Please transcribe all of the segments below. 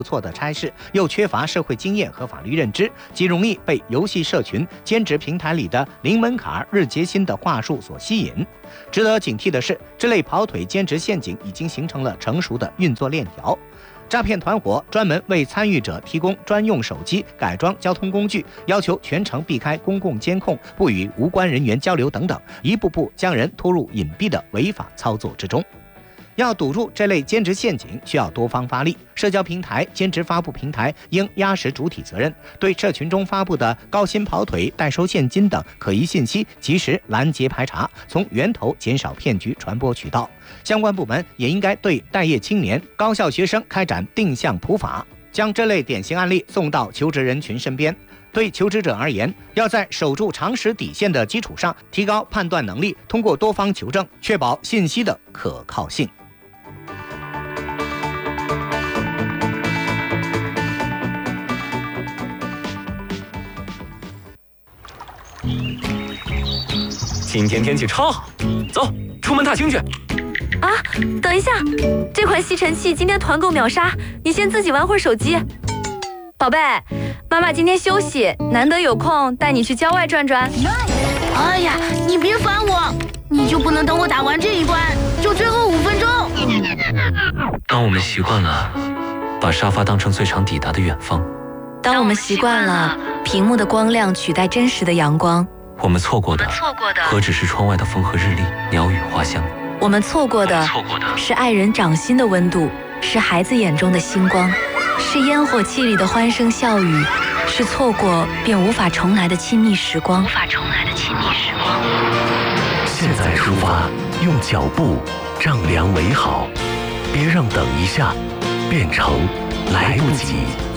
不错的差事，又缺乏社会经验和法律认知，极容易被游戏社群、兼职平台里的零门槛、日结薪的话术所吸引。值得警惕的是，这类跑腿兼职陷阱已经形成了成熟的运作链条。诈骗团伙专门为参与者提供专用手机、改装交通工具，要求全程避开公共监控，不与无关人员交流等等，一步步将人拖入隐蔽的违法操作之中。要堵住这类兼职陷阱，需要多方发力。社交平台、兼职发布平台应压实主体责任，对社群中发布的高薪跑腿、代收现金等可疑信息及时拦截排查，从源头减少骗局传播渠道。相关部门也应该对待业青年、高校学生开展定向普法，将这类典型案例送到求职人群身边。对求职者而言，要在守住常识底线的基础上，提高判断能力，通过多方求证，确保信息的可靠性。 今天天气超好，走，出门踏青去。 啊，等一下，这款吸尘器今天团购秒杀，你先自己玩会儿手机。宝贝，妈妈今天休息，难得有空带你去郊外转转。 哎呀，你别烦我，你就不能等我打完这一关，就最后5分钟？ 当我们习惯了把沙发当成最长抵达的远方， 当我们习惯了屏幕的光亮取代真实的阳光， 我们错过的何止是窗外的风和日丽、鸟语花香？ 我们错过的是爱人掌心的温度，是孩子眼中的星光，是烟火气里的欢声笑语，是错过便无法重来的亲密时光。 现在出发，用脚步丈量美好，别让等一下变成来不及。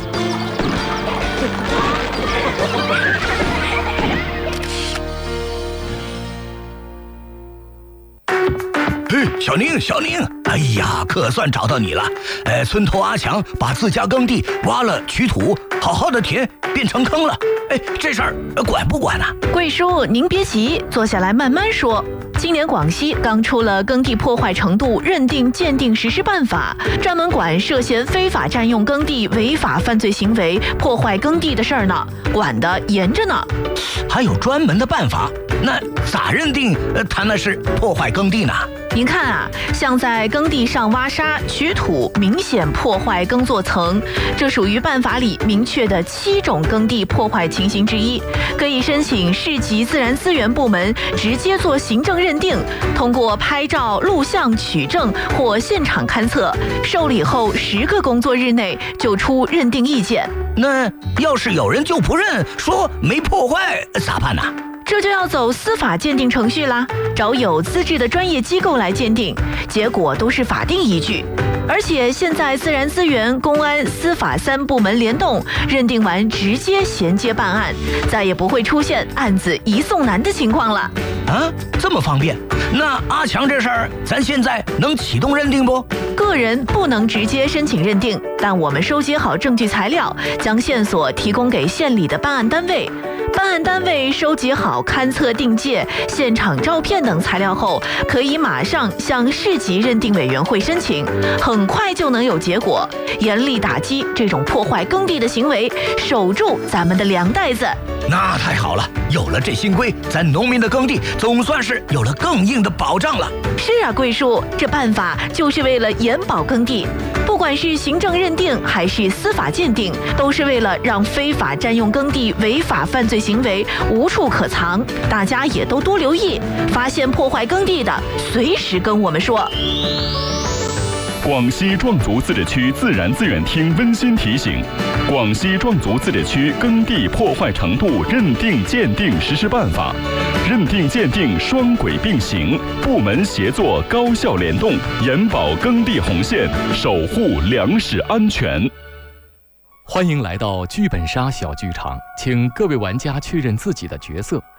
小宁，哎呀，可算找到你了。村头阿强把自家耕地挖了取土，好好的田变成坑了。这事儿管不管啊？ 贵叔，您别急，坐下来慢慢说。今年广西刚出了耕地破坏程度认定鉴定实施办法，专门管涉嫌非法占用耕地、违法犯罪行为、破坏耕地的事儿呢，管得严着呢。 还有专门的办法？那咋认定他那是破坏耕地呢？ 您看啊，像在耕地上挖沙取土，明显破坏耕作层，这属于办法里明确的7种耕地破坏情形之一，可以申请市级自然资源部门直接做行政认定，通过拍照、录像取证或现场勘测，受理后10个工作日内就出认定意见。 那要是有人就不认，说没破坏咋办呢？ 这就要走司法鉴定程序啦，找有资质的专业机构来鉴定，结果都是法定依据。而且现在自然资源、公安、司法3部门联动，认定完直接衔接办案，再也不会出现案子移送难的情况了。 啊，这么方便？那阿强这事儿，咱现在能启动认定不？ 个人不能直接申请认定，但我们收集好证据材料，将线索提供给县里的办案单位。办案单位收集好勘测定界、现场照片等材料后，可以马上向市级认定委员会申请，很快就能有结果，严厉打击这种破坏耕地的行为，守住咱们的粮袋子。 那太好了，有了这新规，咱农民的耕地总算是有了更硬的保障了。 是啊，贵叔，这办法就是为了严保耕地，不管是行政认定还是司法鉴定，都是为了让非法占用耕地、违法犯罪行为无处可藏。大家也都多留意，发现破坏耕地的，随时跟我们说。 广西壮族自治区自然资源厅温馨提醒：广西壮族自治区耕地破坏程度认定鉴定实施办法，认定鉴定双轨并行，部门协作高效联动，严保耕地红线，守护粮食安全。 欢迎来到剧本杀小剧场，请各位玩家确认自己的角色，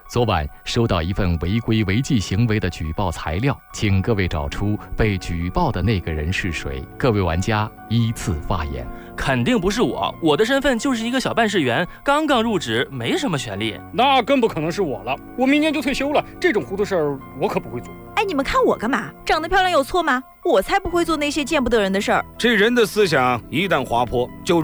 昨晚收到一份违规违纪行为的举报材料，请各位找出被举报的那个人是谁。各位玩家依次发言。 肯定不是我的身份就是一个小办事员，刚刚入职，没什么权利。 那更不可能是我了，我明年就退休了，这种糊涂事儿我可不会做。 哎，你们看我干嘛？长得漂亮有错吗？我才不会做那些见不得人的事儿。 这人的思想一旦滑坡，就